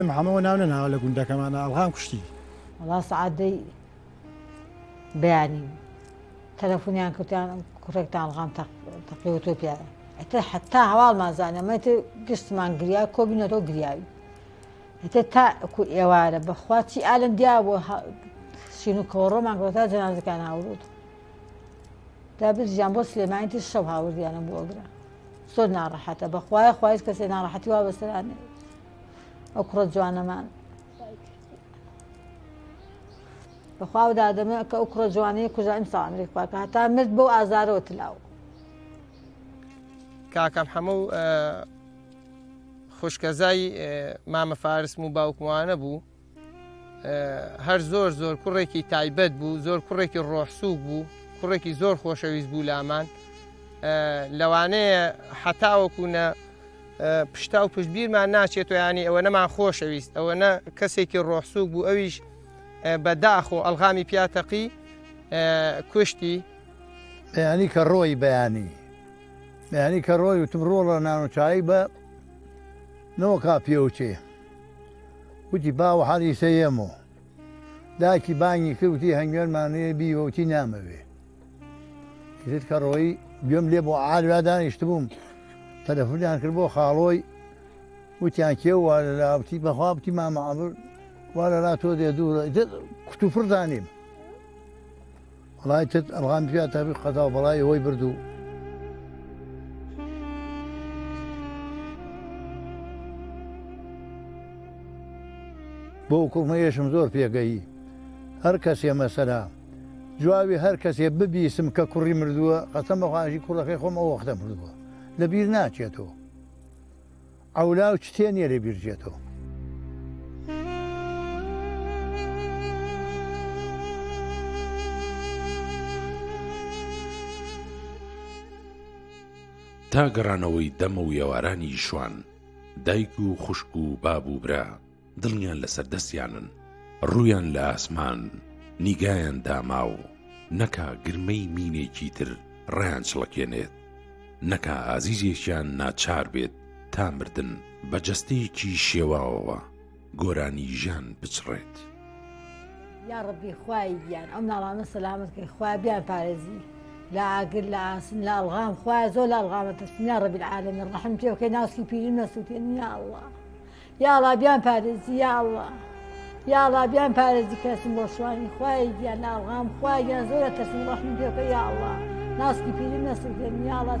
محەمەوە ناو نەناوە لە گوندەکەمانە ئەڵغام کوشتی وڵا سعادەی بەیانی تەلەفۆنیان کەوتیان کوڕێکتان ئەڵغام تەقیوتۆ پیاە ئەتە حتا هەواڵمان زانەمەتە گشتمان گریا کۆبینەوە گریاوی ئەتە تاکو ئێوارە بەخوا چی ئالم دیا بۆ شین و کۆڕۆمان گۆتا جەنازەکان هاوڕوت دا بزیان بۆ سلێمانیتی شەو هاوردیانە بۆ ئەگرا زۆر ناڕەحەتە بەخوایە خوایز کەسێ ناڕەحەتی وا بەسەرانێ ئەو کوڕە جوانەمان بەخوا دادەمە کە ئەو کوڕە جوانەیە کوژا ئیمساڵ ئەمریکاکە هەتا مرد بەو ئازارەوە تلاوە کاکەم هەموو خوشکەزای مامە فارسم و باوکموانە بوو هەر زۆر کوڕێکی تایبەت بوو زۆر کوڕێکی ڕۆحسووک بوو کوڕێکی زۆر خۆشەویست بوو لامان لەوانەیە حتاوەکوونە پشتا و پشتبیرمان ناچێت و ینی ئەوە نەمان خۆشەویست ئەوە نە کەسێکی ڕۆحسووک بوو ئەویش بەداخ و ئەلغامی پیاتەقی کوشتی بەیانی کە ڕۆی بەیانی کە ڕۆی وتم ڕۆڵە نانوچایی بە نەوە کا پێوچێ وتی باوە حەڵی سەیەمەوە داکی بانگی کەوتی هەنگوێنمانەیە بیوەوتی نامەوێ کرێت کە ڕۆی گوێم لێ بۆ عالوا دانیشت بووم تەلەفۆنیان کرد بۆ خاڵۆی وتیان کێ وا لە لاوتی بەخوا بتی مامەعەبر وا لە لا تۆ دێ دوورە کوتوفڕ دانیم وڵای تت ئەلغام پیاتەقی قەزا و بەڵای ئەوەی بردوو بۆ کوڵمەیەشم زۆر پێگەیی هەر کەسێ مەسەلا جواوی هەر کەسێ ببیسم کە کوڕی مردووە قەسەم بەخواشی کوڕەکەی خۆم ئەو وەختە مردووە لەبیر ناچێتەوە ئەولا و چتێنیە لە بیرجێتەوە تا گەڕانەوەی دەمە و ئێوارانی شوان دایک و خوشک و باب و برا دڵیان لەسەر دەستیانن ڕوویان لە ئاسمان نیگایان داماو نەکا گرمەی مینێکی تر ڕیان چڵەکێنێت نەکا ئازیزێکیان ناچار بێت تا مردن بە جەستەیەکی شێواوەوە گۆرانی ژیان بچڕێت یا ڕەبی خوای گیان ئەم ناڵانە سەلامت کەی خوای بیان پارێزی لا ئاگر لا ئاسن لا ئەڵغام خوای زۆر لا ئەڵغامە تەسم یا ڕەبی العالەمین ڕەحم پێ بکەی ناسکی پیریم نەسووتێن یا ئەڵڵا یا ئەڵڵا بیان پارێزی یا ئەڵڵا یا ئەڵڵا بیان پارێزی کەسم بۆ شوانی خوای گیان لا ئەڵغام خوای گیان زۆرە تەسم ڕەحم پێ بکەی یا ئەڵڵا ناسکی پیریم نەسووتێن یا ئەڵڵا